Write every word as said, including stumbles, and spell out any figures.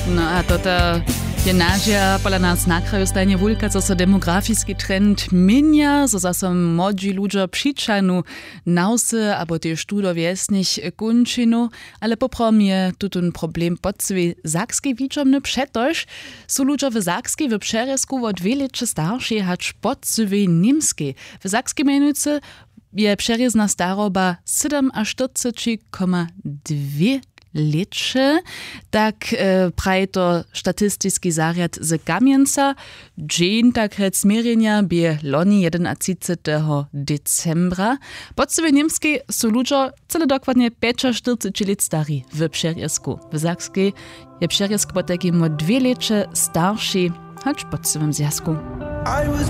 No a toto je nažia pola nás na kraju stanie wulka, co so demografiski trend mienia, so zase młodzi ludzie přičanu nausy, abo też studo wiesnich kunčinu, ale poprom je tutun problem podsywy Sakskiej widzomny przetoż, su ludzie w Sakskiej w Przeresku od dwie lecze starsi hacz podsywy niemskiej. W Sakskiej menujcy je przerezna staroba siedem a czterdzieści przecinek dwa leče, tak e, praje to statistický zariad z Kamjenca. Dżin tak rec mierenia bie loni jedenadvacátého decembra. Podsywy niemskiej su ludzie cele dokładnie czterdzieści pięć let stari w Przeresku. W Sakskiej je Przeresk po takim dwie lecze starszy, hacz podsywym zjazku.